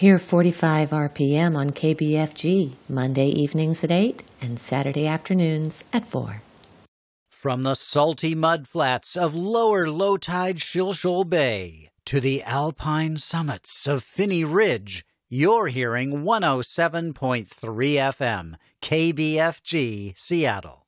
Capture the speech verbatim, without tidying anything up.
Hear forty-five R P M on K B F G, Monday evenings at eight and Saturday afternoons at four. From the salty mudflats of lower low-tide Shilshole Bay to the alpine summits of Phinney Ridge, you're hearing one oh seven point three F M, K B F G, Seattle.